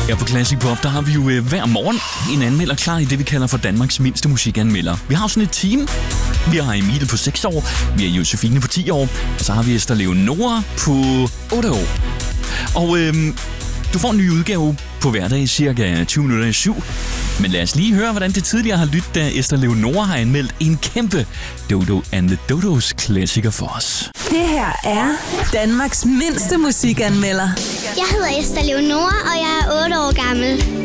Her på Classic Pop, der har vi jo hver morgen en anmelder klar i det, vi kalder for Danmarks mindste musikanmelder. Vi har sådan et team. Vi har Emil på 6 år, vi har Josefine på 10 år, og så har vi Esther Leonora på 8 år. Og du får en ny udgave på hverdag cirka 20 minutter i 7. Men lad os lige høre, hvordan det tidligere har lyttet, da Esther Leonora har anmeldt en kæmpe Dodo and the Dodos klassiker for os. Det her er Danmarks mindste musikanmelder. Jeg hedder Esther Leonora, og jeg er 8 år gammel.